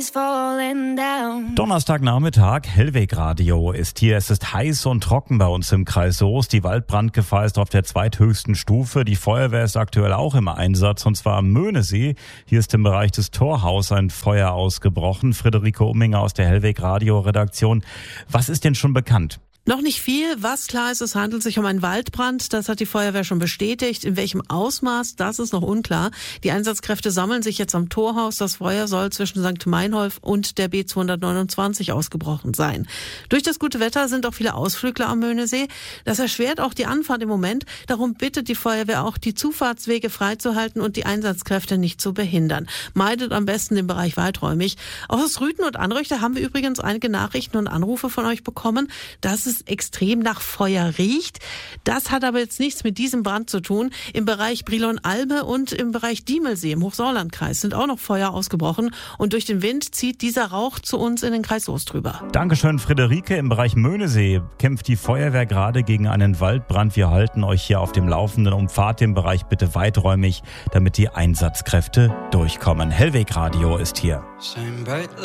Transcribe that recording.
Donnerstagnachmittag, Hellwegradio ist hier. Es ist heiß und trocken bei uns im Kreis Soest. Die Waldbrandgefahr ist auf der zweithöchsten Stufe. Die Feuerwehr ist aktuell auch im Einsatz, und zwar am Möhnesee. Hier ist im Bereich des Torhaus ein Feuer ausgebrochen. Friederike Umminger aus der Hellwegradio-Redaktion. Was ist denn schon bekannt? Noch nicht viel. Was klar ist, es handelt sich um einen Waldbrand. Das hat die Feuerwehr schon bestätigt. In welchem Ausmaß, das ist noch unklar. Die Einsatzkräfte sammeln sich jetzt am Torhaus. Das Feuer soll zwischen St. Meinholf und der B229 ausgebrochen sein. Durch das gute Wetter sind auch viele Ausflügler am Möhnesee. Das erschwert auch die Anfahrt im Moment. Darum bittet die Feuerwehr auch, die Zufahrtswege freizuhalten und die Einsatzkräfte nicht zu behindern. Meidet am besten den Bereich weiträumig. Auch aus Rüthen und Anröchte haben wir übrigens einige Nachrichten und Anrufe von euch bekommen, dass es extrem nach Feuer riecht. Das hat aber jetzt nichts mit diesem Brand zu tun. Im Bereich Brilon-Albe und im Bereich Diemelsee im Hochsauerlandkreis sind auch noch Feuer ausgebrochen, und durch den Wind zieht dieser Rauch zu uns in den Kreis Soest rüber. Dankeschön, Friederike. Im Bereich Möhnesee kämpft die Feuerwehr gerade gegen einen Waldbrand. Wir halten euch hier auf dem Laufenden. Umfahrt den Bereich bitte weiträumig, damit die Einsatzkräfte durchkommen. Hellwegradio ist hier.